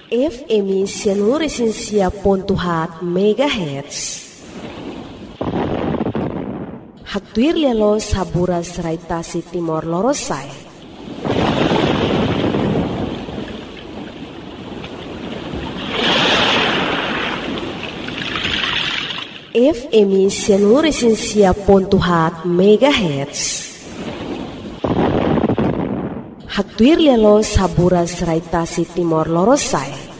FM Sianuresinsia Pontuhat Megahertz. Hatuir lelo sabura seraitasi Timor Lorosai. FM Sianuresinsia Pontuhat Megahertz. Hatuir lelo sabura seraitasi Timor Lorosai.